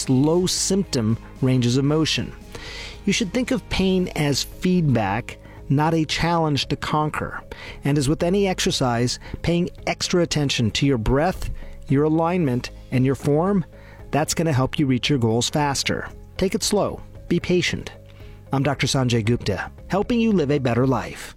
across low symptom ranges of motion. You should think of pain as feedback, not a challenge to conquer. And as with any exercise, paying extra attention to your breath, your alignment, and your form, that's going to help you reach your goals faster. Take it slow. Be patient. I'm Dr. Sanjay Gupta, helping you live a better life.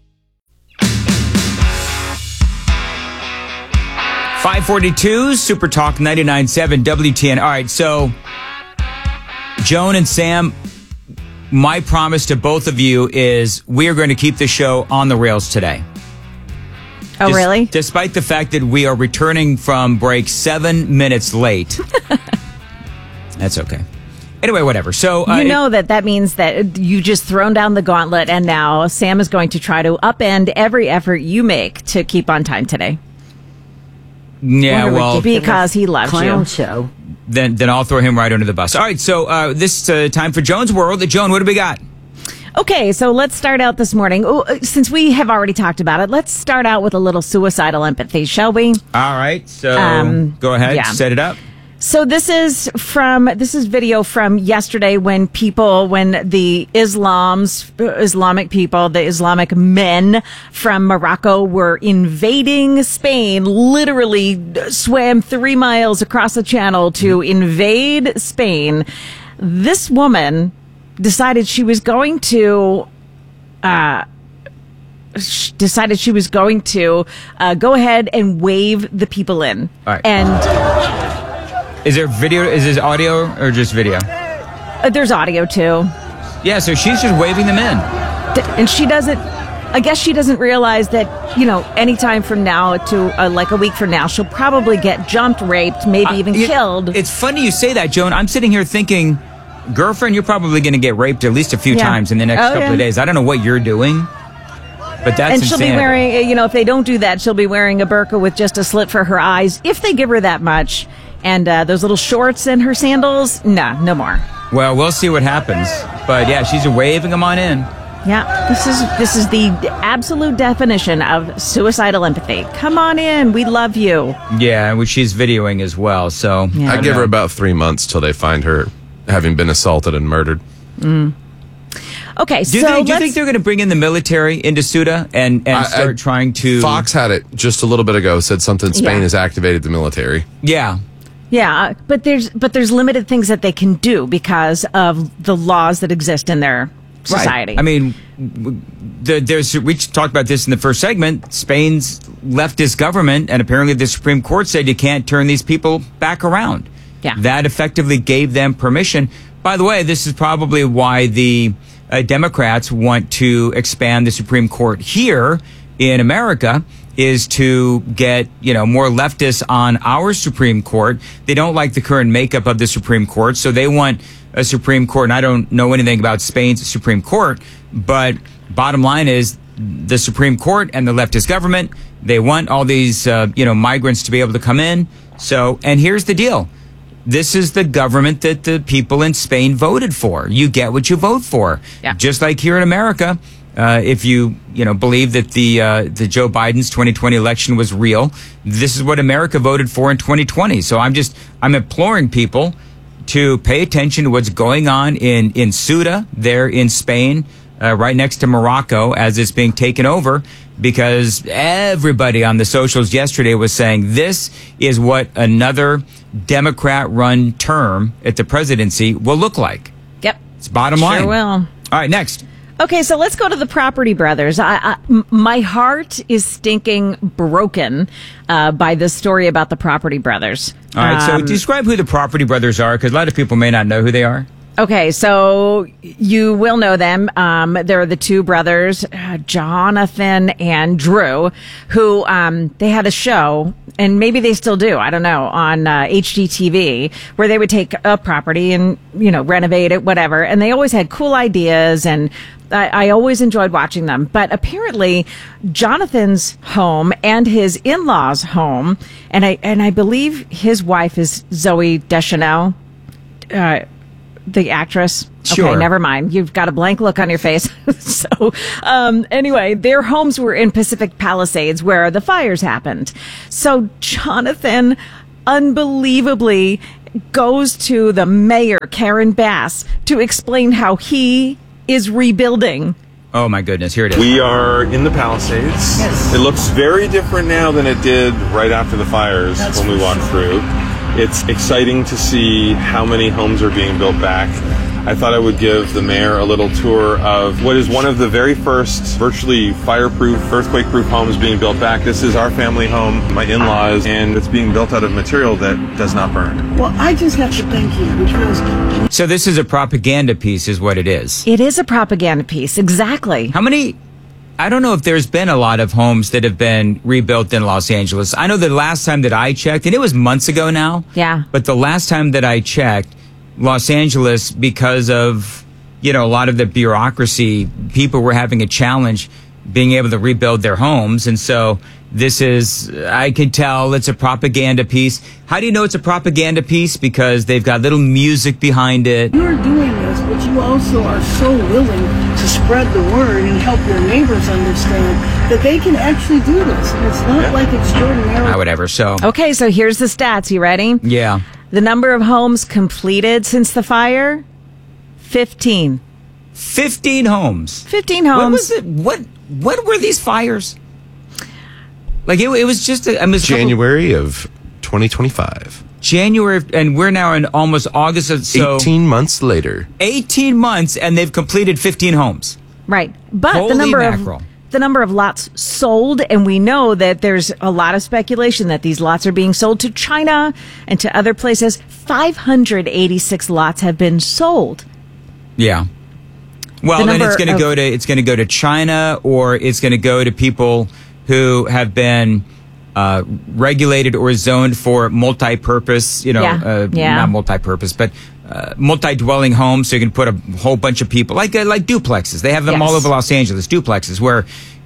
542 Super Talk 99.7 WTN. All right, so Joan and Sam, my promise to both of you is we are going to keep the show on the rails today. Oh, really? Despite the fact that we are returning from break 7 minutes late. That's okay. Anyway, whatever. So you know that means that you just thrown down the gauntlet, and now Sam is going to try to upend every effort you make to keep on time today. Yeah, well, because he loves clown you. Show. Then I'll throw him right under the bus. All right, so this time for Joan's World. Joan, what do we got? Okay, so let's start out this morning. Since we have already talked about it, let's start out with a little suicidal empathy, shall we? All right, so go ahead, set it up. So this is video from yesterday when the Islamic people, the Islamic men from Morocco were invading Spain, literally swam 3 miles across the channel to invade Spain. This woman decided she was going to go ahead and wave the people in. All right. And is there video? Is this audio or just video? There's audio too. Yeah, so she's just waving them in. And she doesn't, I guess she doesn't realize that, anytime from now to like a week from now, she'll probably get jumped, raped, maybe even killed. It's funny you say that, Joan. I'm sitting here thinking, girlfriend, you're probably going to get raped at least a few times in the next couple of days. I don't know what you're doing, but that's And she'll insanity. be wearing, if they don't do that, she'll be wearing a burqa with just a slit for her eyes, if they give her that much. And those little shorts and her sandals, no more. Well, we'll see what happens. But yeah, she's waving them on in. Yeah, this is the absolute definition of suicidal empathy. Come on in, we love you. Yeah, which she's videoing as well. So Yeah. I give her about 3 months till they find her having been assaulted and murdered. Okay, Do you think they're going to bring in the military into Ceuta and start trying to... Fox had it just a little bit ago, said something, Spain has activated the military. Yeah. Yeah, but there's limited things that they can do because of the laws that exist in their society. Right. I mean, we talked about this in the first segment. Spain's leftist government and apparently the Supreme Court said you can't turn these people back around. Yeah. That effectively gave them permission. By the way, this is probably why the Democrats want to expand the Supreme Court here in America, is to get, more leftists on our Supreme Court. They don't like the current makeup of the Supreme Court, so they want a Supreme Court. And I don't know anything about Spain's Supreme Court, but bottom line is the Supreme Court and the leftist government, they want all these, migrants to be able to come in. So, and here's the deal. This is the government that the people in Spain voted for. You get what you vote for. Yeah. Just like here in America. If you believe that the Joe Biden's 2020 election was real, this is what America voted for in 2020. So I'm imploring people to pay attention to what's going on in Ceuta, there in Spain, right next to Morocco, as it's being taken over, because everybody on the socials yesterday was saying this is what another Democrat-run term at the presidency will look like. Yep. It's bottom line. Sure will. All right, next. Okay, so let's go to the Property Brothers. My heart is stinking broken by this story about the Property Brothers. All right, so describe who the Property Brothers are, because a lot of people may not know who they are. Okay, so you will know them. They're the two brothers, Jonathan and Drew, who they had a show, and maybe they still do, I don't know, on HGTV, where they would take a property and, renovate it, whatever. And they always had cool ideas, and I always enjoyed watching them. But apparently, Jonathan's home and his in-laws' home, and I believe his wife is Zooey Deschanel, the actress. Sure. Okay, never mind. You've got a blank look on your face. So, anyway, their homes were in Pacific Palisades where the fires happened. So Jonathan, unbelievably, goes to the mayor, Karen Bass, to explain how he is rebuilding. Oh my goodness, here it is. We are in the Palisades. Yes. It looks very different now than it did right after the fires when we walked through. It's exciting to see how many homes are being built back. I thought I would give the mayor a little tour of what is one of the very first virtually fireproof, earthquake-proof homes being built back. This is our family home, my in-laws, and it's being built out of material that does not burn. Well, I just have to thank you because So this is a propaganda piece is what it is. It is a propaganda piece, exactly. How many? I don't know if there's been a lot of homes that have been rebuilt in Los Angeles. I know the last time that I checked, and it was months ago now. Yeah. But the last time that I checked, Los Angeles, because of, a lot of the bureaucracy, people were having a challenge being able to rebuild their homes. And so this is, I can tell it's a propaganda piece. How do you know it's a propaganda piece? Because they've got little music behind it. you're doing this, but you also are so willing to spread the word and help your neighbors understand that they can actually do this. And it's not like extraordinary. Whatever. So, Okay, so here's the stats. You ready? yeah. The number of homes completed since the fire? 15. 15 homes. 15 What homes. was it? What were these fires? Like it was just January of 2025. January, and we're now in almost August of 18 months later. 18 months, and they've completed 15 homes. Right. But Holy mackerel. the number of lots sold, and we know that there's a lot of speculation that these lots are being sold to China and to other places. 586 lots have been sold. Yeah. Well, The then it's number going to go to China, or it's going to go to people who have been regulated or zoned for multi-purpose, not multi-purpose, but multi-dwelling homes. So you can put a whole bunch of people, like duplexes. They have them all Yes. over Los Angeles, duplexes, where,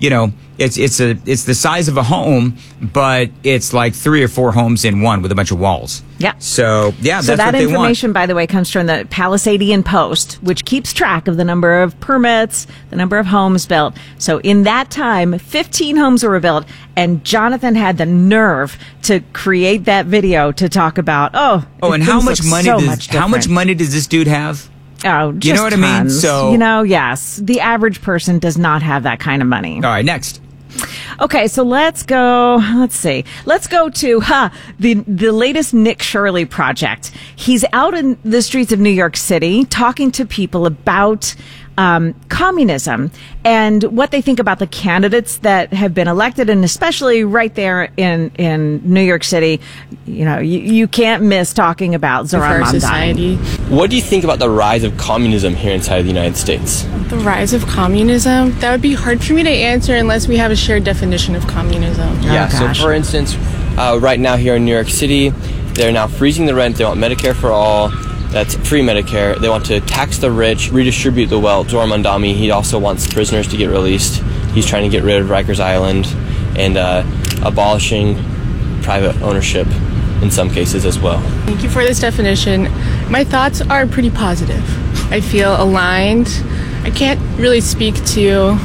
it's the size of a home, but it's like 3 or 4 homes in one with a bunch of walls. Yeah. So, yeah, So that's that what they want. information, by the way, comes from the Palisadian Post, which keeps track of the number of permits, the number of homes built. So in that time, 15 homes were built, and Jonathan had the nerve to create that video to talk about, And how much money how much different. money does this dude have? Oh, just You know what I mean? tons. So- yes, the average person does not have that kind of money. All right, next. Okay, so let's go. Let's see. Let's go to the latest Nick Shirley project. He's out in the streets of New York City talking to people about communism and what they think about the candidates that have been elected, and especially right there in New York City. You can't miss talking about for Zoran our Mamdani. society. What do you think about the rise of communism here inside the United States? The rise of communism? That would be hard for me to answer unless we have a shared definition of communism. Yeah, so gosh. for instance, right now here in New York City, they're now freezing the rent. They want Medicare for all. That's free Medicare. They want to tax the rich, redistribute the wealth. Zoran Mamdani, he also wants prisoners to get released. He's trying to get rid of Rikers Island and abolishing private ownership in some cases as well. Thank you for this definition. My thoughts are pretty positive. I feel aligned. I can't really speak to...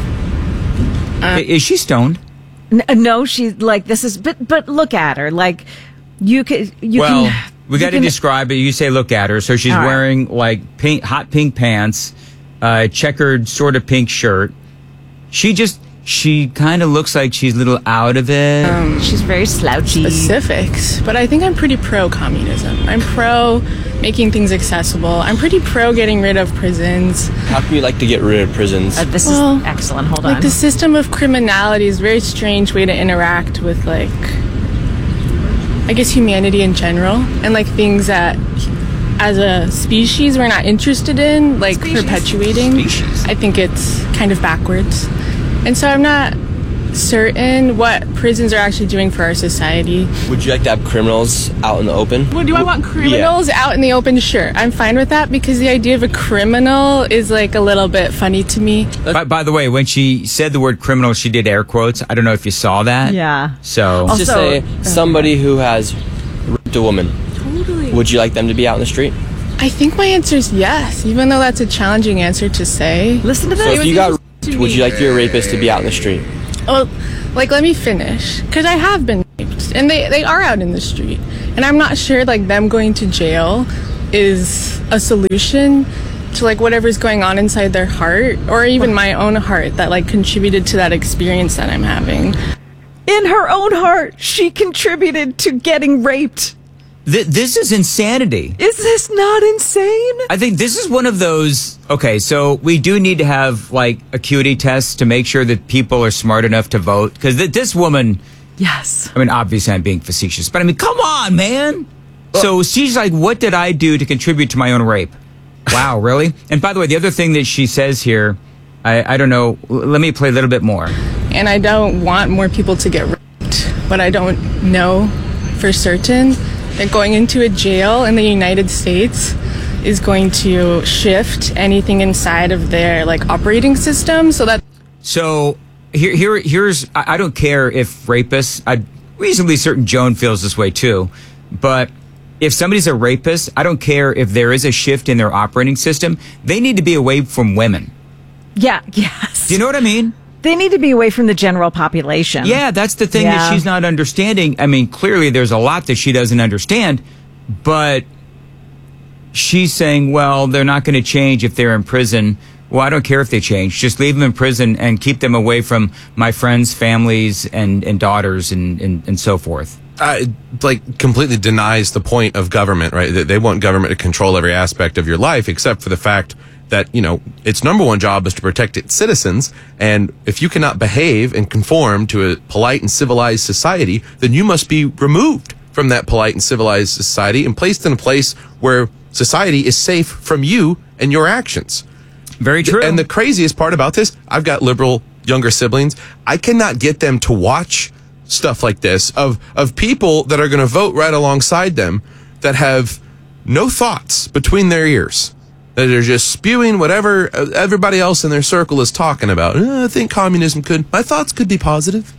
Is she stoned? No, she's like, this is, but look at her. Like, you can. We got to describe it. You say look at her. So she's All right. wearing like hot pink pants, checkered sort of pink shirt. She kind of looks like she's a little out of it. She's very slouchy. specifics, but I think I'm pretty pro-communism. I'm pro making things accessible. I'm pretty pro getting rid of prisons. How can you like to get rid of prisons? This Well, is excellent. Hold Like on. the system of criminality is a very strange way to interact with, like, I guess humanity in general, and like things that as a species we're not interested in, like perpetuating. I think it's kind of backwards. And so I'm not certain what prisons are actually doing for our society. Would you like to have criminals out in the open? Well, do I want criminals out in the open? Sure, I'm fine with that, because the idea of a criminal is like a little bit funny to me. By the way, when she said the word criminal, she did air quotes. I don't know if you saw that. Yeah. So Let's just say somebody who has raped a woman. Totally. Would you like them to be out in the street? I think my answer is yes, even though that's a challenging answer to say. Listen to So this. if you got raped, would you like your rapist to be out in the street? Well, like, let me finish, because I have been raped, and they are out in the street. And I'm not sure like them going to jail is a solution to like whatever's going on inside their heart, or even my own heart that like contributed to that experience that I'm having. In her own heart, she contributed to getting raped. This is insanity. Is this not insane? I think this is one of those. Okay, so we do need to have like acuity tests to make sure that people are smart enough to vote. Because this woman, Yes. I mean, obviously I'm being facetious, but I mean, come on, man. So she's like, what did I do to contribute to my own rape? Wow, really? And by the way, the other thing that she says here, I don't know. Let me play a little bit more. And I don't want more people to get raped, but I don't know for certain that going into a jail in the United States is going to shift anything inside of their like operating system. So here's I don't care if rapists. I'm reasonably certain Joan feels this way too, but if somebody's a rapist, I don't care if there is a shift in their operating system. They need to be away from women. Yeah. Yes. Do you know what I mean? They need to be away from the general population. Yeah, that's the thing that she's not understanding. I mean, clearly there's a lot that she doesn't understand, but she's saying, well, they're not going to change if they're in prison. Well, I don't care if they change. Just leave them in prison and keep them away from my friends, families, and daughters and so forth. Like completely denies the point of government, right? They want government to control every aspect of your life, except for the fact that, you know, its number one job is to protect its citizens. And if you cannot behave and conform to a polite and civilized society, then you must be removed from that polite and civilized society and placed in a place where society is safe from you and your actions. Very true. And the craziest part about this, I've got liberal younger siblings. I cannot get them to watch stuff like this of people that are going to vote right alongside them that have no thoughts between their ears. That are just spewing whatever everybody else in their circle is talking about. I think communism my thoughts could be positive.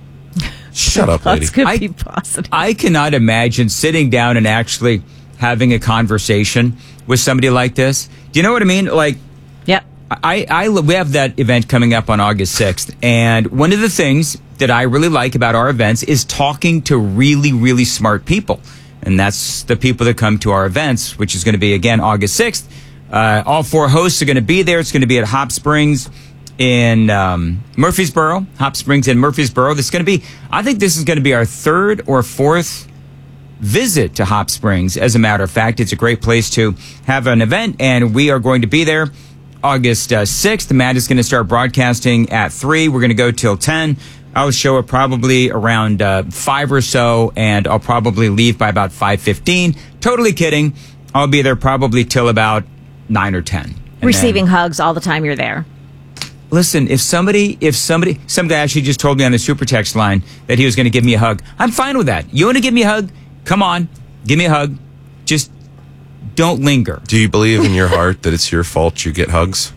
Shut up, lady. Thoughts could be positive. I cannot imagine sitting down and actually having a conversation with somebody like this. Do you know what I mean? Like, Yep. we have that event coming up on August 6th. And one of the things that I really like about our events is talking to really, really smart people. And that's the people that come to our events, which is going to be, again, August 6th. All four hosts are going to be there. It's going to be at Hop Springs in Murfreesboro. Hop Springs in Murfreesboro. I think this is going to be our third or fourth visit to Hop Springs. As a matter of fact, it's a great place to have an event, and we are going to be there August 6th. Matt is going to start broadcasting at 3. We're going to go till 10. I'll show up probably around 5 or so, and I'll probably leave by about 5:15. Totally kidding. I'll be there probably till about 9 or 10. Receiving hugs all the time you're there. Listen, if some guy actually just told me on the super text line that he was going to give me a hug, I'm fine with that. You want to give me a hug? Come on, give me a hug. Just don't linger. Do you believe in your heart that it's your fault you get hugs?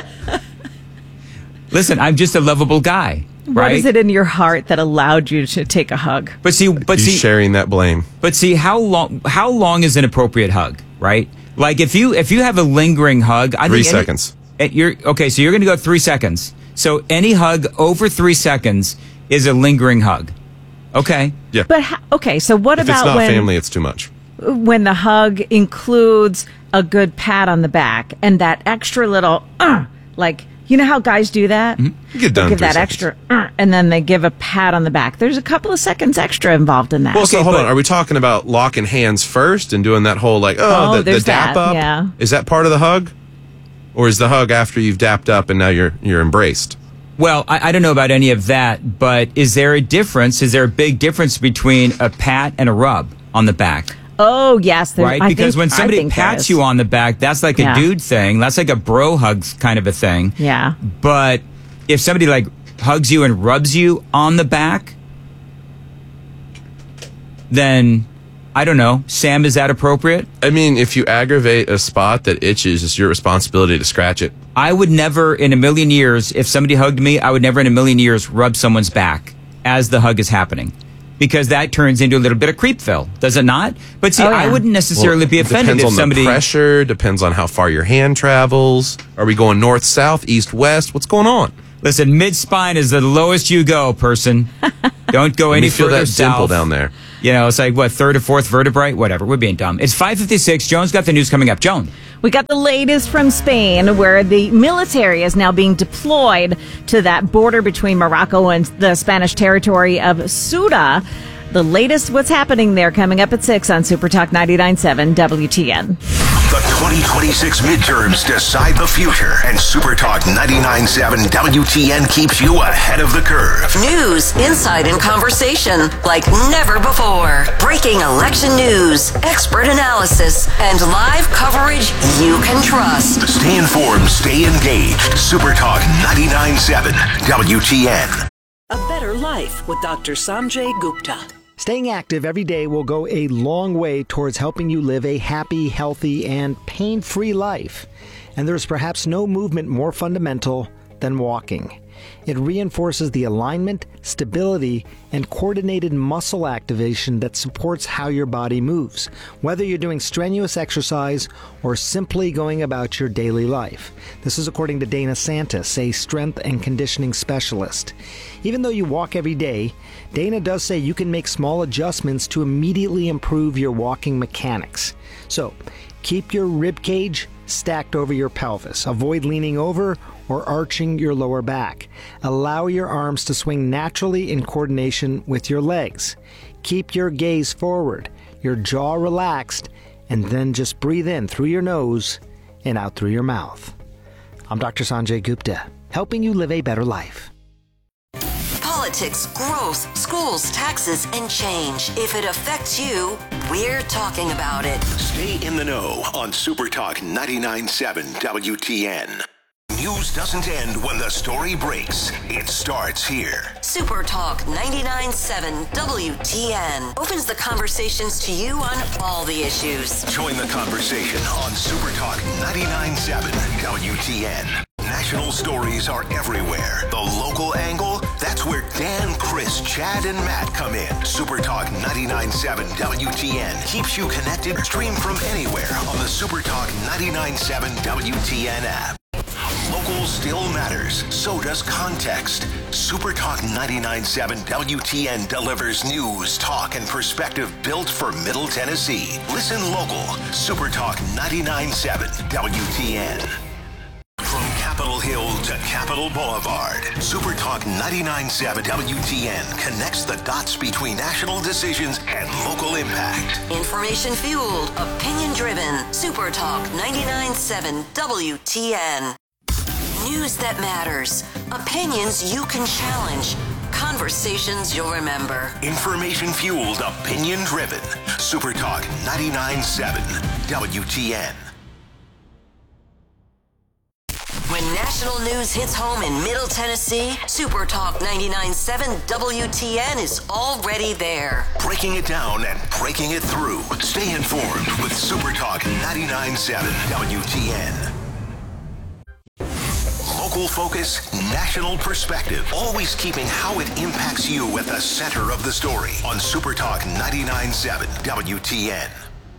Listen, I'm just a lovable guy, right? What is it in your heart that allowed you to take a hug? But see, sharing that blame. But see, how long is an appropriate hug, right? Like if you have a lingering hug, I 3 think seconds. Okay, so you're going to go 3 seconds. So any hug over 3 seconds is a lingering hug. Okay. Yeah. But so what if about it's not when family, it's too much. When the hug includes a good pat on the back and that extra little like, you know how guys do that? Mm-hmm. You get done they give in 3 that seconds. extra and then they give a pat on the back. There's a couple of seconds extra involved in that. Well, so hold on. Are we talking about locking hands first and doing that whole like, the there's dap that, up? yeah. Is that part of the hug? Or is the hug after you've dapped up and now you're embraced? Well, I don't know about any of that, but is there a difference? Is there a big difference between a pat and a rub on the back? Oh, yes. Right? Because when somebody pats you on the back, that's like a dude thing. That's like a bro hugs kind of a thing. Yeah. But if somebody like hugs you and rubs you on the back, then I don't know. Sam, is that appropriate? I mean, if you aggravate a spot that itches, it's your responsibility to scratch it. I would never in a million years, if somebody hugged me, I would never in a million years rub someone's back as the hug is happening. Because that turns into a little bit of creepville, does it not? But see, I wouldn't necessarily be offended if somebody... Depends on the pressure, depends on how far your hand travels. Are we going north, south, east, west? What's going on? Listen, mid-spine is the lowest you go, person. Don't go any feel further that dimple south. down there. You know, it's like, what, third or fourth vertebrae? Whatever. We're being dumb. It's 5:56. Joan's got the news coming up. Joan. We got the latest from Spain, where the military is now being deployed to that border between Morocco and the Spanish territory of Ceuta. The latest what's happening there coming up at 6 on Super Talk 99.7 WTN. The 2026 midterms decide the future, and Super Talk 99.7 WTN keeps you ahead of the curve. News, insight, and conversation like never before. Breaking election news, expert analysis, and live coverage you can trust. Stay informed, stay engaged. Super Talk 99.7 WTN. A better life with Dr. Sanjay Gupta. Staying active every day will go a long way towards helping you live a happy, healthy, and pain-free life. And there's perhaps no movement more fundamental than walking. It reinforces the alignment, stability, and coordinated muscle activation that supports how your body moves, whether you're doing strenuous exercise or simply going about your daily life. This is according to Dana Santis, a strength and conditioning specialist. Even though you walk every day, Dana does say you can make small adjustments to immediately improve your walking mechanics. So, keep your rib cage stacked over your pelvis. Avoid leaning over or arching your lower back. Allow your arms to swing naturally in coordination with your legs. Keep your gaze forward, your jaw relaxed, and then just breathe in through your nose and out through your mouth. I'm Dr. Sanjay Gupta, helping you live a better life. Politics, growth, schools, taxes, and change. If it affects you, we're talking about it. Stay in the know on Super Talk 99.7 WTN. News doesn't end when the story breaks. It starts here. Super Talk 99.7 WTN opens the conversations to you on all the issues. Join the conversation on Super Talk 99.7 WTN. National stories are everywhere. The local angle, that's where Dan, Chris, Chad, and Matt come in. Super Talk 99.7 WTN keeps you connected. Stream from anywhere on the Super Talk 99.7 WTN app. Local still matters. So does context. Super Talk 99.7 WTN delivers news, talk, and perspective built for Middle Tennessee. Listen local. Super Talk 99.7 WTN. From Capitol Hill to Capitol Boulevard, Super Talk 99.7 WTN connects the dots between national decisions and local impact. Information fueled, opinion driven. Super Talk 99.7 WTN. News that matters. Opinions you can challenge. Conversations you'll remember. Information fueled, opinion driven. Super Talk 99.7 WTN. When national news hits home in Middle Tennessee, Super Talk 99.7 WTN is already there. Breaking it down and breaking it through. Stay informed with Super Talk 99.7 WTN. Local focus, national perspective. Always keeping how it impacts you at the center of the story on Super Talk 99.7 WTN.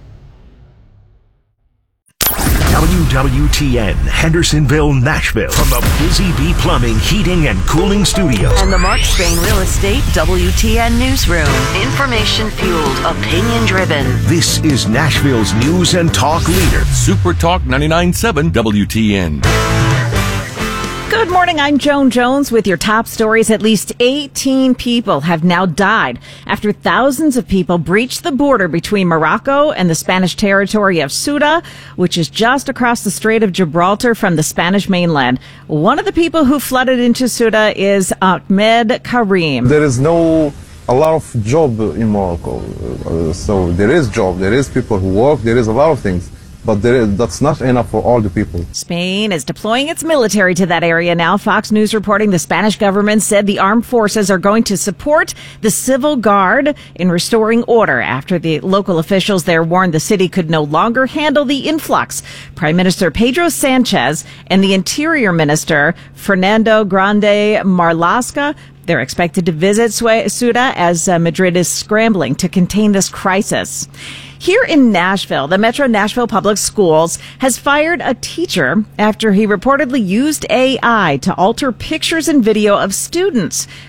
WWTN, Hendersonville, Nashville. From the Busy Bee Plumbing, Heating, and Cooling Studios. And the Mark Spain Real Estate WTN Newsroom. Information fueled, opinion driven. This is Nashville's news and talk leader. Super Talk 99.7 WTN. Good morning, I'm Joan Jones with your top stories. At least 18 people have now died after thousands of people breached the border between Morocco and the Spanish territory of Ceuta, which is just across the Strait of Gibraltar from the Spanish mainland. One of the people who flooded into Ceuta is Ahmed Karim. There is a lot of job in Morocco. So there is job, there is people who work, there is a lot of things. But that's not enough for all the people. Spain is deploying its military to that area now. Fox News reporting the Spanish government said the armed forces are going to support the civil guard in restoring order after the local officials there warned the city could no longer handle the influx. Prime Minister Pedro Sanchez and the Interior Minister Fernando Grande Marlaska, they're expected to visit Ceuta as Madrid is scrambling to contain this crisis. Here in Nashville, the Metro Nashville Public Schools has fired a teacher after he reportedly used AI to alter pictures and video of students.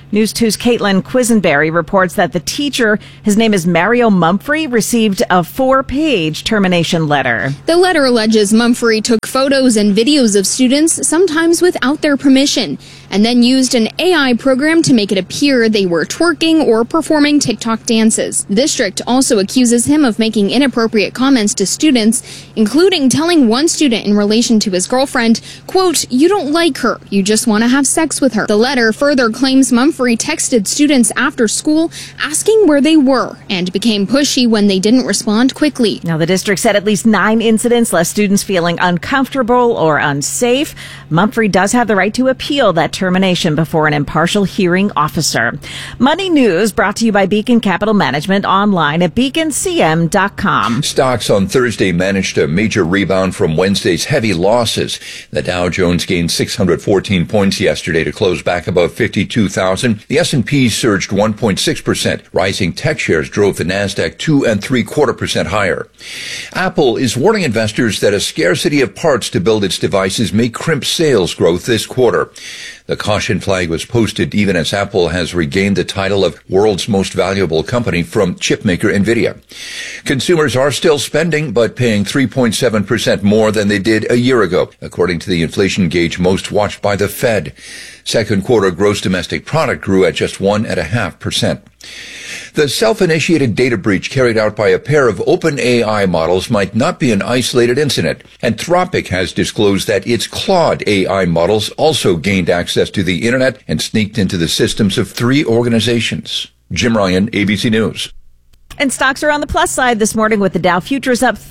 News 2's Caitlin Quisenberry reports that the teacher, his name is Mario Mumphrey, received a 4-page termination letter. The letter alleges Mumphrey took photos and videos of students, sometimes without their permission, and then used an AI program to make it appear they were twerking or performing TikTok dances. The district also accuses him of making inappropriate comments to students, including telling one student in relation to his girlfriend, quote, "You don't like her, you just want to have sex with her." The letter further claims Mumphrey texted students after school asking where they were and became pushy when they didn't respond quickly. Now, the district said at least 9 incidents left students feeling uncomfortable or unsafe. Mumphrey does have the right to appeal that termination before an impartial hearing officer. Money News brought to you by Beacon Capital Management, online at beaconcm.com. Stocks on Thursday managed a major rebound from Wednesday's heavy losses. The Dow Jones gained 614 points yesterday to close back above 52,000. The S&P surged 1.6%. Rising tech shares drove the Nasdaq 2.75% higher. Apple is warning investors that a scarcity of parts to build its devices may crimp sales growth this quarter. The caution flag was posted even as Apple has regained the title of world's most valuable company from chipmaker Nvidia. Consumers are still spending, but paying 3.7% more than they did a year ago, according to the inflation gauge most watched by the Fed. Second quarter gross domestic product grew at just 1.5%. The self-initiated data breach carried out by a pair of OpenAI models might not be an isolated incident. Anthropic has disclosed that its Claude AI models also gained access to the internet and sneaked into the systems of 3 organizations. Jim Ryan, ABC News. And stocks are on the plus side this morning with the Dow futures up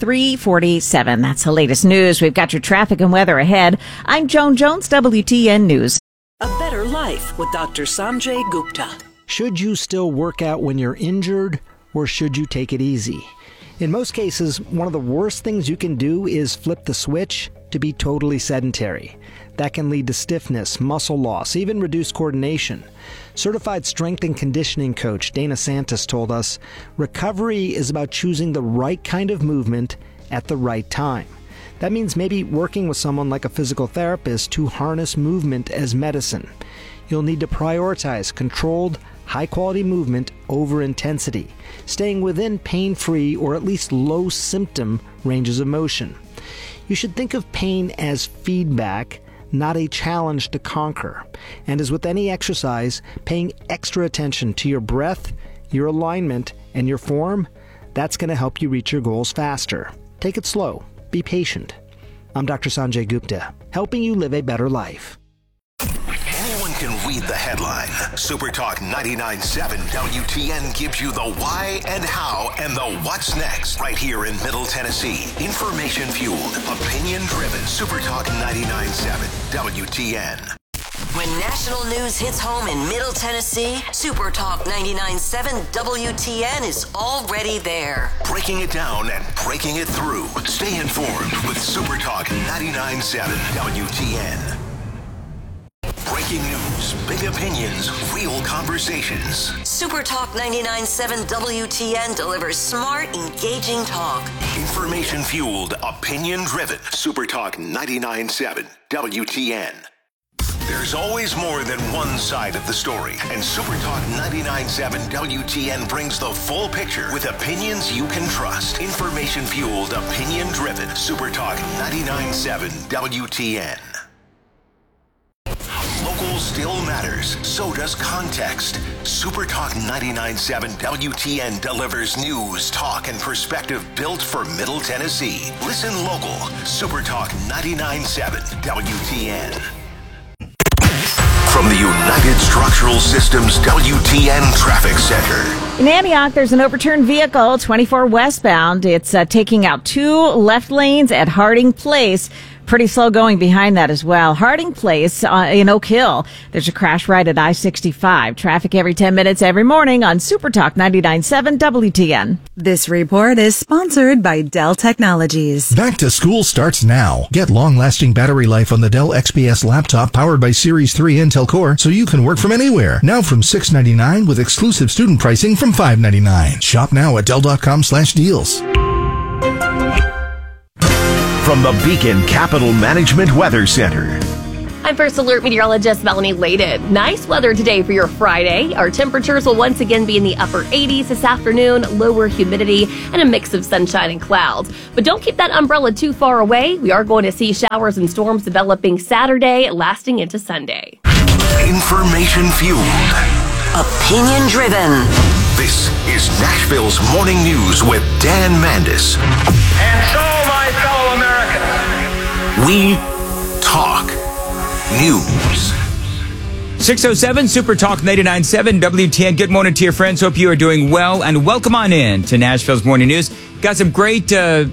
347. That's the latest news. We've got your traffic and weather ahead. I'm Joan Jones, WTN News. A better life with Dr. Sanjay Gupta. Should you still work out when you're injured, or should you take it easy? In most cases, one of the worst things you can do is flip the switch to be totally sedentary. That can lead to stiffness, muscle loss, even reduced coordination. Certified strength and conditioning coach Dana Santos told us, recovery is about choosing the right kind of movement at the right time. That means maybe working with someone like a physical therapist to harness movement as medicine. You'll need to prioritize controlled, high-quality movement over intensity, staying within pain-free or at least low-symptom ranges of motion. You should think of pain as feedback, not a challenge to conquer. And as with any exercise, paying extra attention to your breath, your alignment, and your form, that's going to help you reach your goals faster. Take it slow. Be patient. I'm Dr. Sanjay Gupta, helping you live a better life. Anyone can read the headline. Super Talk 99.7 WTN gives you the why and how and the what's next right here in Middle Tennessee. Information fueled, opinion driven. Super Talk 99.7 WTN. When national news hits home in Middle Tennessee, Super Talk 99.7 WTN is already there. Breaking it down and breaking it through. Stay informed with Super Talk 99.7 WTN. Breaking news, big opinions, real conversations. Super Talk 99.7 WTN delivers smart, engaging talk. Information fueled, opinion driven. Super Talk 99.7 WTN. There's always more than one side of the story, and Super Talk 99.7 WTN brings the full picture with opinions you can trust. Information fueled, opinion driven. Super Talk 99.7 WTN. Local still matters, so does context. Super Talk 99.7 WTN delivers news, talk, and perspective built for Middle Tennessee. Listen local. Super Talk 99.7 WTN. From the United Structural Systems WTN Traffic Center. In Antioch, there's an overturned vehicle, 24 westbound. It's taking out 2 left lanes at Harding Place. Pretty slow going behind that as well. Harding Place in Oak Hill. There's a crash right at I-65. Traffic every 10 minutes every morning on Super Talk 99.7 WTN. This report is sponsored by Dell Technologies. Back to school starts now. Get long-lasting battery life on the Dell XPS laptop powered by Series 3 Intel Core so you can work from anywhere. Now from $699 with exclusive student pricing from $599. Shop now at Dell.com/deals. From the Beacon Capital Management Weather Center. I'm First Alert meteorologist Melanie Layden. Nice weather today for your Friday. Our temperatures will once again be in the upper 80s this afternoon, lower humidity, and a mix of sunshine and clouds. But don't keep that umbrella too far away. We are going to see showers and storms developing Saturday, lasting into Sunday. Information fueled. Opinion driven. This is Nashville's Morning News with Dan Mandis. And so, my fellow Americans, we talk news. 607 Super Talk 99.7 WTN. Good morning to your friends. Hope you are doing well, and welcome on in to Nashville's Morning News. Got some great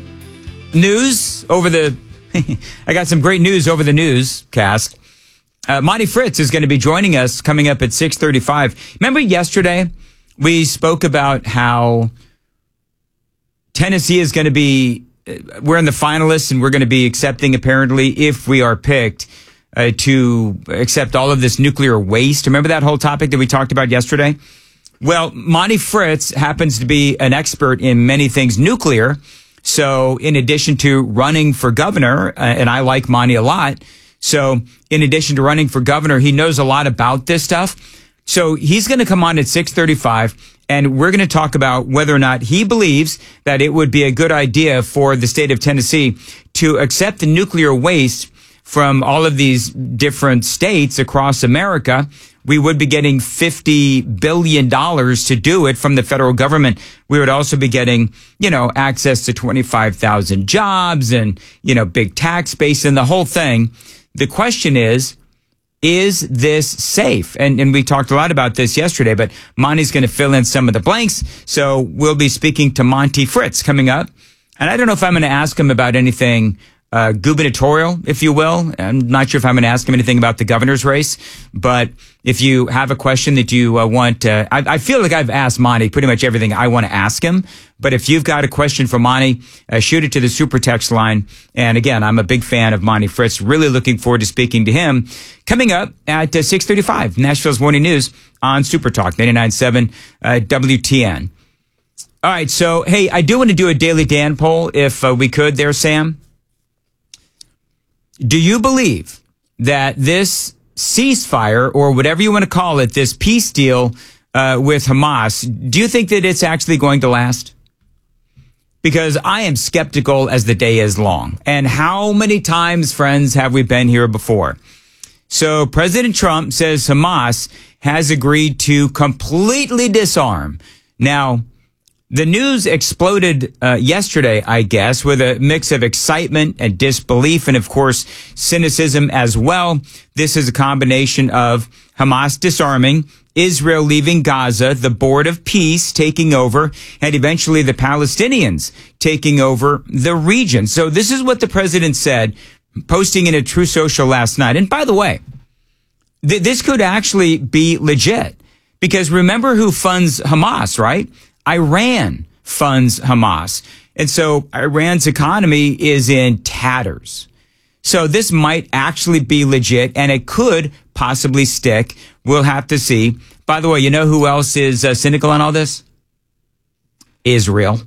news over the I got some great news over the newscast. Monty Fritz is going to be joining us coming up at 6:35. Remember yesterday we spoke about how Tennessee is going to be, we're in the finalists and we're going to be accepting, apparently, if we are picked, to accept all of this nuclear waste. Remember that whole topic that we talked about yesterday? Well, Monty Fritz happens to be an expert in many things nuclear. So in addition to running for governor, and I like Monty a lot, so in addition to running for governor, he knows a lot about this stuff. So he's going to come on at 6:35, and we're going to talk about whether or not he believes that it would be a good idea for the state of Tennessee to accept the nuclear waste from all of these different states across America. We would be getting $50 billion to do it from the federal government. We would also be getting, access to 25,000 jobs and, big tax base and the whole thing. The question is this safe? And we talked a lot about this yesterday, but Monty's going to fill in some of the blanks. So we'll be speaking to Monty Fritz coming up. And I don't know if I'm going to ask him about anything gubernatorial, if you will. I'm not sure if I'm going to ask him anything about the governor's race, but if you have a question that you want, I feel like I've asked Monty pretty much everything I want to ask him. But if you've got a question for Monty, shoot it to the super text line. And again, I'm a big fan of Monty Fritz. Really looking forward to speaking to him coming up at 6:35, Nashville's Morning News on Super Talk 99.7 WTN. All right. So, hey, I do want to do a Daily Dan poll if we could there, Sam. Do you believe that this ceasefire, or whatever you want to call it, this peace deal with Hamas, do you think that it's actually going to last? Because I am skeptical as the day is long. And how many times, friends, have we been here before? So President Trump says Hamas has agreed to completely disarm. Now, the news exploded yesterday, I guess, with a mix of excitement and disbelief and, of course, cynicism as well. This is a combination of Hamas disarming, Israel leaving Gaza, the Board of Peace taking over, and eventually the Palestinians taking over the region. So this is what the president said, posting in a True Social last night. And by the way, this could actually be legit, because remember who funds Hamas, right? Iran funds Hamas. And so Iran's economy is in tatters. So this might actually be legit, and it could possibly stick. We'll have to see. By the way, you know who else is cynical on all this? Israel.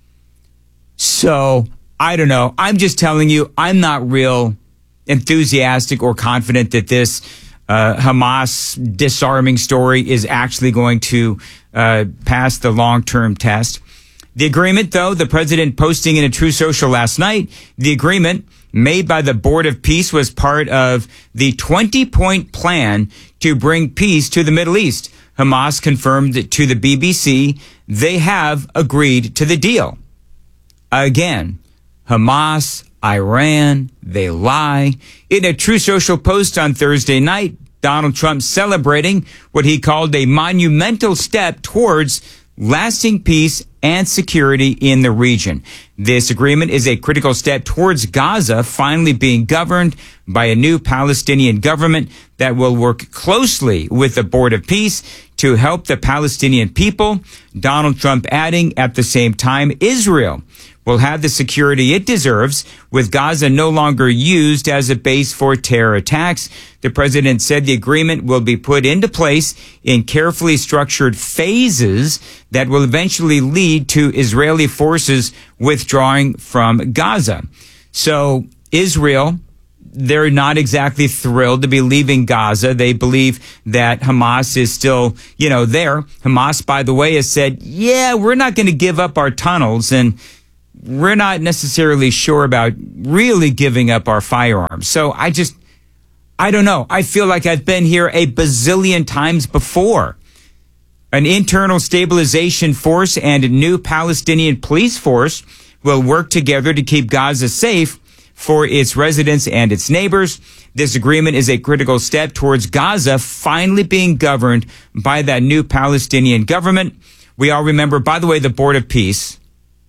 So I don't know. I'm just telling you, I'm not real enthusiastic or confident that this Hamas disarming story is actually going to pass the long-term test. The agreement, though, the president posting in a True Social last night, the agreement made by the Board of Peace was part of the 20-point plan to bring peace to the Middle East. Hamas confirmed to the BBC they have agreed to the deal. Again, Hamas, Iran, they lie. In a True Social post on Thursday night, Donald Trump celebrating what he called a monumental step towards lasting peace and security in the region. This agreement is a critical step towards Gaza finally being governed by a new Palestinian government that will work closely with the Board of Peace to help the Palestinian people. Donald Trump adding, at the same time, Israel will have the security it deserves, with Gaza no longer used as a base for terror attacks. The president said the agreement will be put into place in carefully structured phases that will eventually lead to Israeli forces withdrawing from Gaza. So Israel, they're not exactly thrilled to be leaving Gaza. They believe that Hamas is still, there. Hamas, by the way, has said, yeah, we're not going to give up our tunnels, and we're not necessarily sure about really giving up our firearms. So I don't know. I feel like I've been here a bazillion times before. An internal stabilization force and a new Palestinian police force will work together to keep Gaza safe for its residents and its neighbors. This agreement is a critical step towards Gaza finally being governed by that new Palestinian government. We all remember, by the way, the Board of Peace.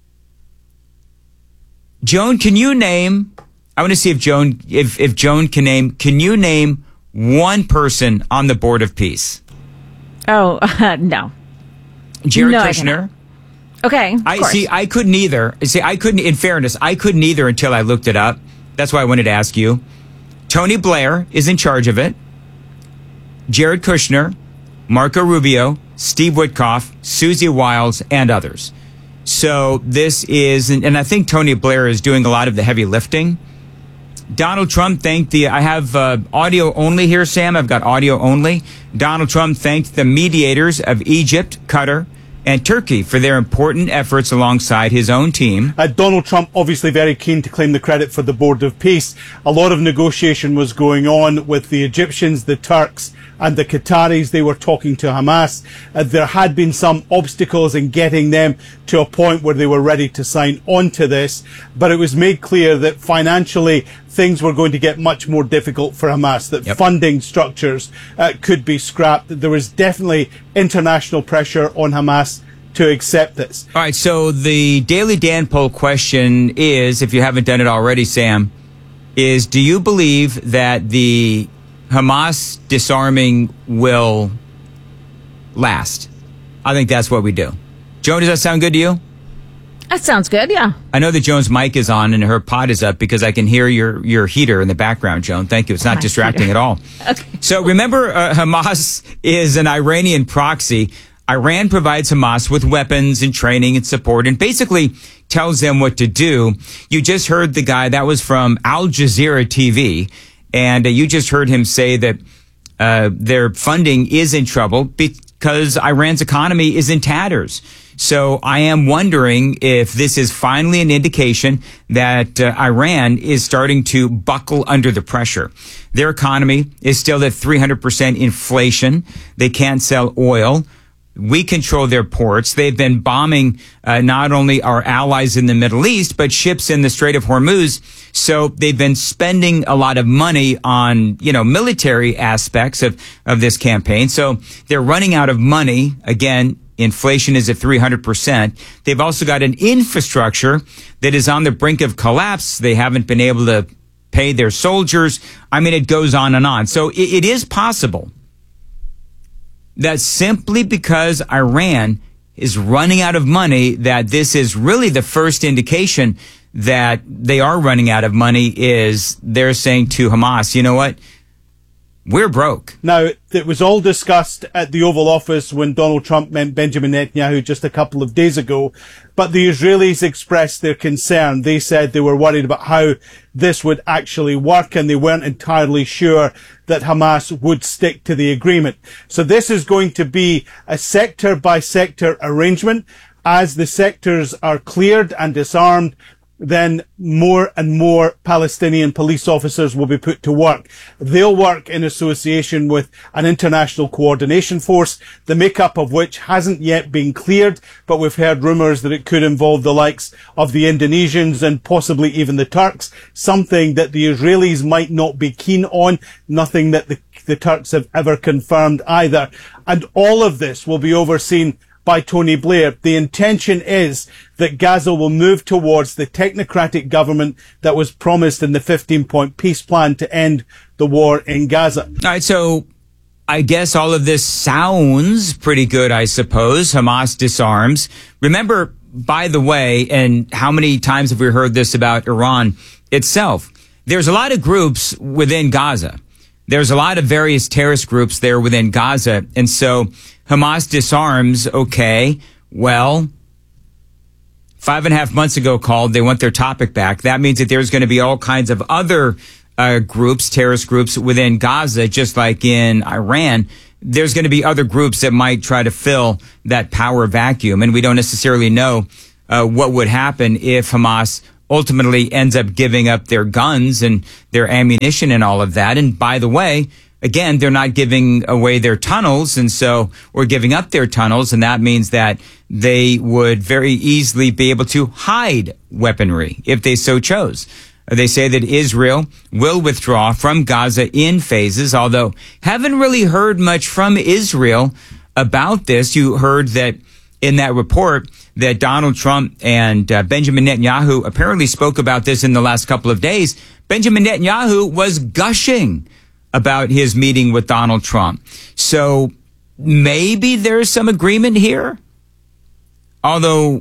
Joan, can you name, I want to see if Joan can you name one person on the Board of Peace? Oh, no. Jared Kushner. Okay. I couldn't either. In fairness, I couldn't either until I looked it up. That's why I wanted to ask you. Tony Blair is in charge of it. Jared Kushner, Marco Rubio, Steve Witkoff, Susie Wiles, and others. So this is, and I think Tony Blair is doing a lot of the heavy lifting. Donald Trump thanked I have audio only here, Sam. I've got audio only. Donald Trump thanked the mediators of Egypt, Qatar, and Turkey for their important efforts alongside his own team. Donald Trump obviously very keen to claim the credit for the Board of Peace. A lot of negotiation was going on with the Egyptians, the Turks, and the Qataris. They were talking to Hamas. There had been some obstacles in getting them to a point where they were ready to sign on to this, but it was made clear that financially things were going to get much more difficult for Hamas, that funding structures could be scrapped. There was definitely international pressure on Hamas to accept this. All right, so the Daily Dan poll question is, if you haven't done it already, Sam, is do you believe that the Hamas disarming will last? I think that's what we do. Joan, does that sound good to you? That sounds good, yeah. I know that Joan's mic is on and her pod is up because I can hear your heater in the background, Joan. Thank you. It's not distracting at all. Okay. So remember, Hamas is an Iranian proxy. Iran provides Hamas with weapons and training and support and basically tells them what to do. You just heard the guy, that was from Al Jazeera TV, and you just heard him say that their funding is in trouble because Iran's economy is in tatters. So I am wondering if this is finally an indication that Iran is starting to buckle under the pressure. Their economy is still at 300% inflation. They can't sell oil. We control their ports. They've been bombing not only our allies in the Middle East, but ships in the Strait of Hormuz. So they've been spending a lot of money on, military aspects of this campaign. So they're running out of money. Again, inflation is at 300%. They've also got an infrastructure that is on the brink of collapse. They haven't been able to pay their soldiers. I mean, it goes on and on. So it is possible that simply because Iran is running out of money, that this is really the first indication that they are running out of money, is they're saying to Hamas, you know what? We're broke. Now, it was all discussed at the Oval Office when Donald Trump met Benjamin Netanyahu just a couple of days ago, but the Israelis expressed their concern. They said they were worried about how this would actually work, and they weren't entirely sure that Hamas would stick to the agreement. So this is going to be a sector-by-sector arrangement. As the sectors are cleared and disarmed, then more and more Palestinian police officers will be put to work. They'll work in association with an international coordination force, the makeup of which hasn't yet been cleared, but we've heard rumours that it could involve the likes of the Indonesians and possibly even the Turks, something that the Israelis might not be keen on, nothing that the Turks have ever confirmed either. And all of this will be overseen by Tony Blair. The intention is that Gaza will move towards the technocratic government that was promised in the 15-point peace plan to end the war in Gaza. All right, so I guess all of this sounds pretty good, I suppose. Hamas disarms. Remember, by the way, and how many times have we heard this about Iran itself? There's a lot of groups within Gaza. There's a lot of various terrorist groups there within Gaza. And so Hamas disarms, okay, well, 5.5 months ago called, they want their topic back. That means that there's going to be all kinds of other groups, terrorist groups within Gaza, just like in Iran, there's going to be other groups that might try to fill that power vacuum. And we don't necessarily know what would happen if Hamas ultimately ends up giving up their guns and their ammunition and all of that. And by the way, again, they're not giving away their tunnels, or giving up their tunnels, and that means that they would very easily be able to hide weaponry if they so chose. They say that Israel will withdraw from Gaza in phases, although haven't really heard much from Israel about this. You heard that in that report that Donald Trump and Benjamin Netanyahu apparently spoke about this in the last couple of days. Benjamin Netanyahu was gushing about his meeting with Donald Trump. So maybe there's some agreement here, although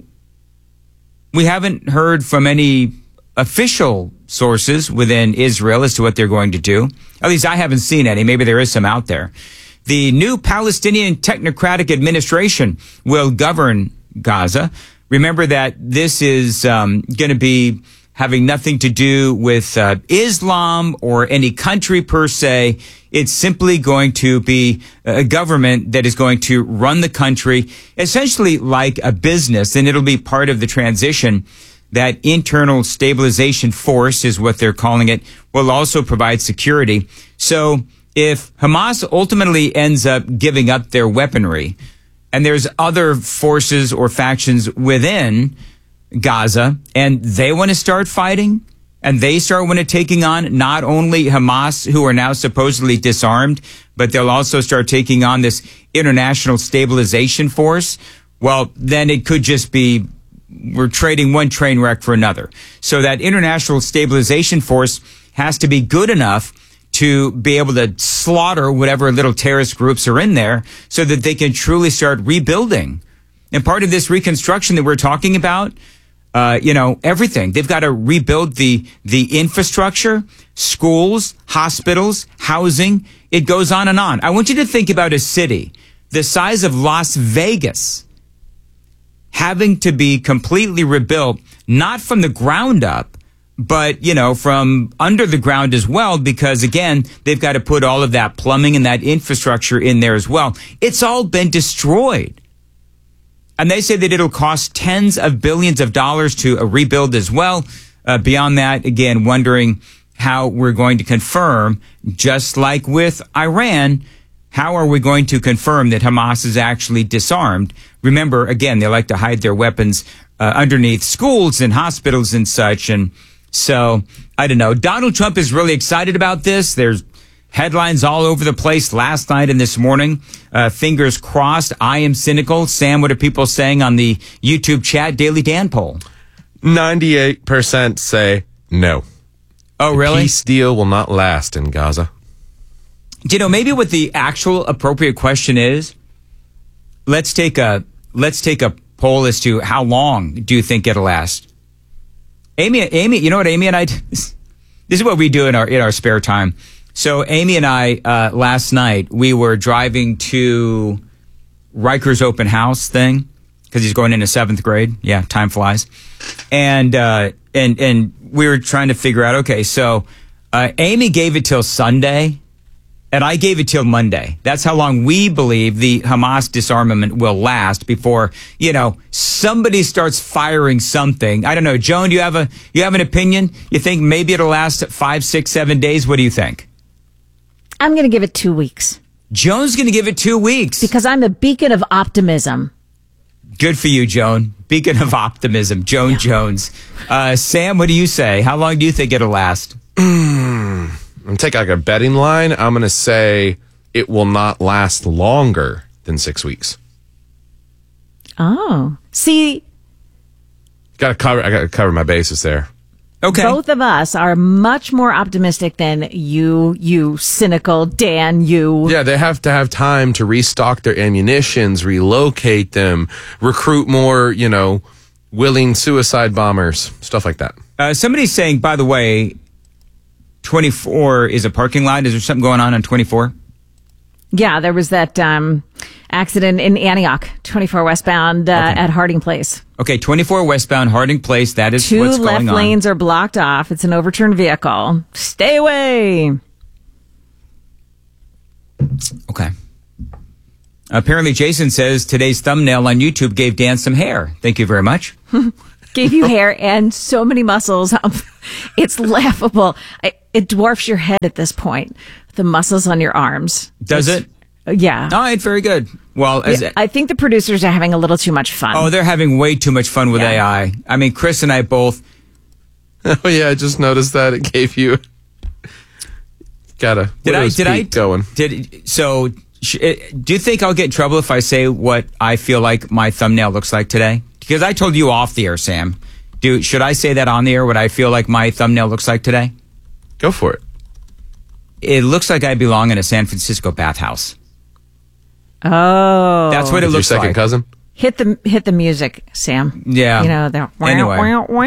we haven't heard from any official sources within Israel as to what they're going to do. At least I haven't seen any. Maybe there is some out there. The new Palestinian Technocratic Administration will govern Gaza. Remember that this is going to be having nothing to do with Islam or any country per se. It's simply going to be a government that is going to run the country essentially like a business, and it'll be part of the transition. That internal stabilization force is what they're calling it, will also provide security. So if Hamas ultimately ends up giving up their weaponry, and there's other forces or factions within Gaza, and they want to start fighting, and they want to taking on not only Hamas, who are now supposedly disarmed, but they'll also start taking on this international stabilization force, well, then it could just be we're trading one train wreck for another. So that international stabilization force has to be good enough to be able to slaughter whatever little terrorist groups are in there so that they can truly start rebuilding. And part of this reconstruction that we're talking about, everything. They've got to rebuild the infrastructure, schools, hospitals, housing. It goes on and on. I want you to think about a city the size of Las Vegas having to be completely rebuilt, not from the ground up, but, from under the ground as well, because, again, they've got to put all of that plumbing and that infrastructure in there as well. It's all been destroyed. And they say that it'll cost tens of billions of dollars to rebuild as well. Beyond that, again, wondering how we're going to confirm, just like with Iran, how are we going to confirm that Hamas is actually disarmed? Remember, again, they like to hide their weapons underneath schools and hospitals and such. And so, I don't know. Donald Trump is really excited about this. There's headlines all over the place last night and this morning. Fingers crossed. I am cynical. Sam, what are people saying on the YouTube chat Daily Dan poll? 98% say no. Oh, really? The peace deal will not last in Gaza. Do you know, maybe what the actual appropriate question is? Let's take a poll as to how long do you think it'll last? Amy, you know what Amy and I, this is what we do in our spare time. So Amy and I, last night, we were driving to Riker's open house thing because he's going into 7th grade. Yeah, time flies. And we were trying to figure out, okay, so Amy gave it till Sunday and I gave it till Monday. That's how long we believe the Hamas disarmament will last before, somebody starts firing something. I don't know. Joan, you have an opinion? You think maybe it'll last 5, 6, 7 days? What do you think? I'm going to give it 2 weeks. Joan's going to give it 2 weeks. Because I'm a beacon of optimism. Good for you, Joan. Beacon of optimism. Joan yeah. Jones. Sam, what do you say? How long do you think it'll last? I'm going to take like a betting line. I'm going to say it will not last longer than 6 weeks. Oh. See. I got to cover my bases there. Okay. Both of us are much more optimistic than you cynical Dan, you. Yeah, they have to have time to restock their ammunitions, relocate them, recruit more, willing suicide bombers, stuff like that. Somebody's saying, by the way, 24 is a parking lot. Is there something going on 24? Yeah, there was that accident in Antioch, 24 westbound at Harding Place. Okay, 24 westbound Harding Place. That is what's going on. 2 left lanes are blocked off. It's an overturned vehicle. Stay away. Okay. Apparently, Jason says today's thumbnail on YouTube gave Dan some hair. Thank you very much. Gave you hair and so many muscles. It's laughable. It dwarfs your head at this point. The muscles on your arms. Does it? Yeah. All right, very good. Well, I think the producers are having a little too much fun. Oh, they're having way too much fun with AI. I mean, Chris and I both. Oh yeah, I just noticed that it gave you. Gotta. Did I going? So? Do you think I'll get in trouble if I say what I feel like my thumbnail looks like today? Because I told you off the air, Sam. Should I say that on the air, what I feel like my thumbnail looks like today? Go for it. It looks like I belong in a San Francisco bathhouse. Oh. That's what it looks like. Your second cousin? Hit the music, Sam. Yeah. You know, the anyway.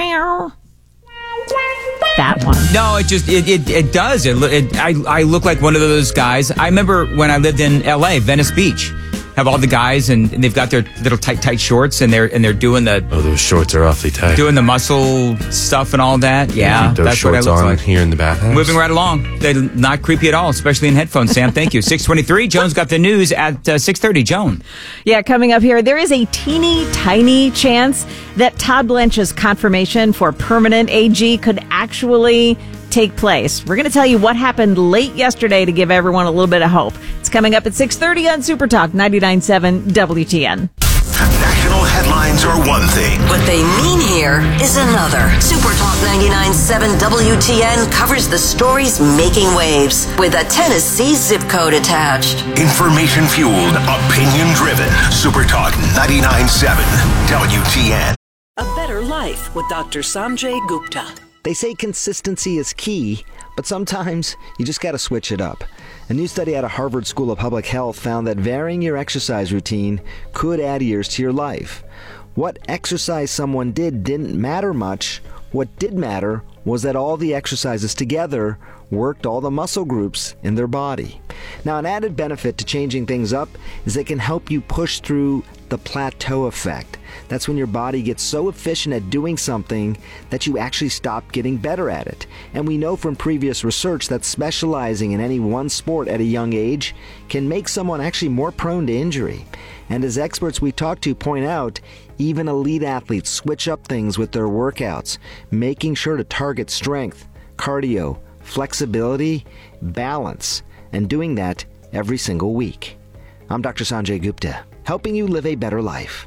That one. No, it does. I look like one of those guys. I remember when I lived in LA, Venice Beach. Have all the guys and they've got their little tight shorts and they're doing the those shorts are awfully tight. Doing the muscle stuff and all that. Yeah, keep those that's shorts what I look on like here in the bathhouse. Moving right along. They're not creepy at all, especially in headphones. Sam, thank you. 6:23. Joan's got the news at 6:30. Joan. Yeah, coming up here, there is a teeny tiny chance that Todd Blanche's confirmation for permanent AG could actually take place. We're going to tell you what happened late yesterday to give everyone a little bit of hope. It's coming up at 6:30 on Super Talk 99.7 WTN. National headlines are one thing. What they mean here is another. Super Talk 99.7 WTN covers the stories making waves with a Tennessee zip code attached. Information fueled, opinion driven. Super Talk 99.7 WTN. A better life with Dr. Sanjay Gupta. They say consistency is key, but sometimes you just got to switch it up. A new study out of Harvard School of Public Health found that varying your exercise routine could add years to your life. What exercise someone did didn't matter much. What did matter was that all the exercises together worked all the muscle groups in their body. Now, an added benefit to changing things up is it can help you push through the plateau effect. That's when your body gets so efficient at doing something that you actually stop getting better at it. And we know from previous research that specializing in any one sport at a young age can make someone actually more prone to injury. And as experts we talk to point out, even elite athletes switch up things with their workouts, making sure to target strength, cardio, flexibility, balance, and doing that every single week. I'm Dr. Sanjay Gupta, helping you live a better life.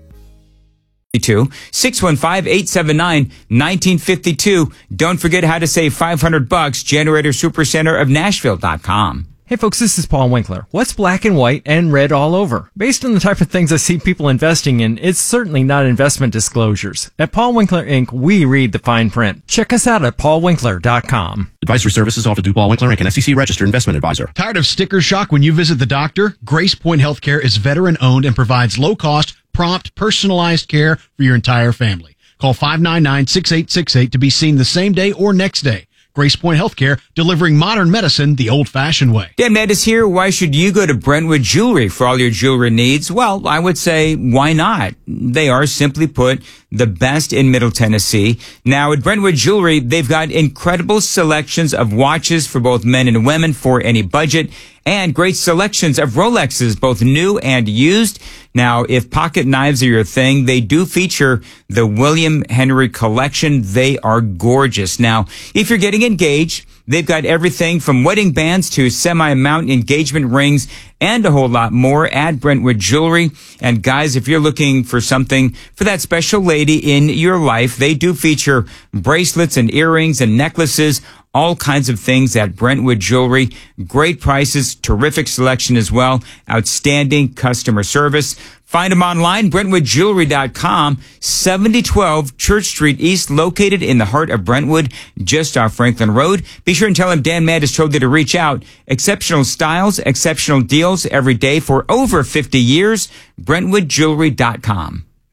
615-879-1952. Don't forget how to save $500. Generator Supercenter of Nashville.com. Hey folks, this is Paul Winkler. What's black and white and red all over? Based on the type of things I see people investing in, it's certainly not investment disclosures. At Paul Winkler Inc., we read the fine print. Check us out at paulwinkler.com. Advisory services offered through Paul Winkler Inc., an SEC-registered investment advisor. Tired of sticker shock when you visit the doctor? Grace Point Healthcare is veteran-owned and provides low-cost, prompt, personalized care for your entire family. Call 599-6868 to be seen the same day or next day. Grace Point Healthcare, delivering modern medicine the old-fashioned way. Dan Matt here. Why should you go to Brentwood Jewelry for all your jewelry needs? Well, I would say, why not? They are, simply put, the best in Middle Tennessee. Now, at Brentwood Jewelry, they've got incredible selections of watches for both men and women for any budget, and great selections of Rolexes, both new and used. Now, if pocket knives are your thing, they do feature the William Henry collection. They are gorgeous. Now, if you're getting engaged, they've got everything from wedding bands to semi-mount engagement rings and a whole lot more at Brentwood Jewelry. And guys, if you're looking for something for that special lady in your life, they do feature bracelets and earrings and necklaces, all kinds of things at Brentwood Jewelry. Great prices, terrific selection as well, outstanding customer service. Find them online, BrentwoodJewelry.com, 7012 Church Street East, located in the heart of Brentwood, just off Franklin Road. Be sure and tell them Dan Matt has told you to reach out. Exceptional styles, exceptional deals every day for over 50 years, BrentwoodJewelry.com.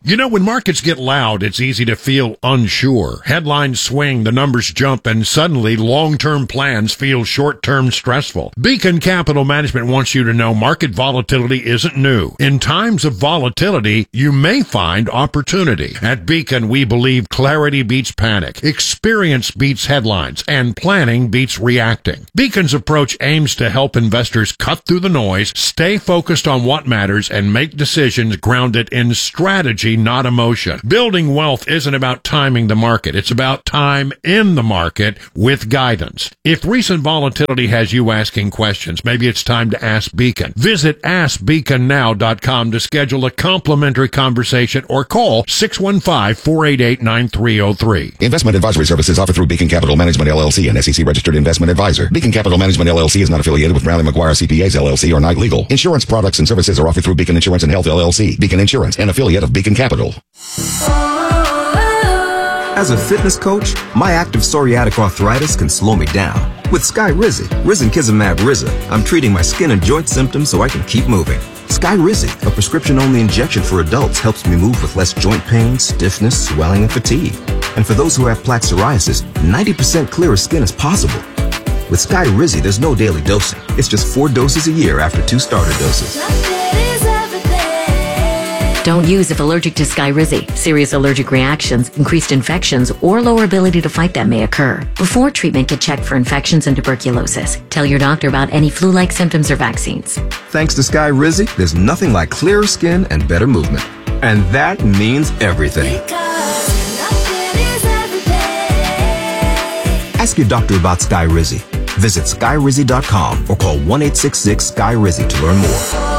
You know, when markets get loud, it's easy to feel unsure. Headlines swing, the numbers jump, and suddenly long-term plans feel short-term stressful. Beacon Capital Management wants you to know market volatility isn't new. In times of volatility, you may find opportunity. At Beacon, we believe clarity beats panic, experience beats headlines, and planning beats reacting. Beacon's approach aims to help investors cut through the noise, stay focused on what matters, and make decisions grounded in strategy, not emotion. Building wealth isn't about timing the market. It's about time in the market with guidance. If recent volatility has you asking questions, maybe it's time to ask Beacon. Visit AskBeaconNow.com to schedule a complimentary conversation or call 615-488-9303. Investment advisory services offered through Beacon Capital Management LLC, an SEC-registered investment advisor. Beacon Capital Management LLC is not affiliated with Raleigh McGuire CPAs LLC or Knight Legal. Insurance products and services are offered through Beacon Insurance and Health LLC. Beacon Insurance, an affiliate of Beacon Capital. As a fitness coach, my active psoriatic arthritis can slow me down. With Skyrizi, Risankizumab Riza, I'm treating my skin and joint symptoms so I can keep moving. Skyrizi, a prescription-only injection for adults, helps me move with less joint pain, stiffness, swelling, and fatigue. And for those who have plaque psoriasis, 90% clearer skin is possible. With Skyrizi, there's no daily dosing. It's just 4 doses a year after 2 starter doses. Don't use if allergic to Skyrizi. Serious allergic reactions, increased infections, or lower ability to fight them may occur. Before treatment, get checked for infections and tuberculosis. Tell your doctor about any flu-like symptoms or vaccines. Thanks to Skyrizi, there's nothing like clearer skin and better movement. And that means everything. Ask your doctor about Skyrizi. Visit Skyrizi.com or call 1-866-SKYRIZI to learn more.